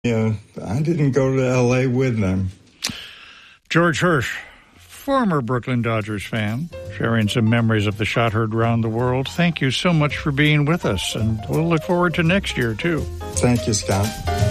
I didn't go to L.A. with them. George Hirsch, former Brooklyn Dodgers fan, sharing some memories of the shot heard around the world. Thank you so much for being with us, and we'll look forward to next year, too. Thank you, Scott.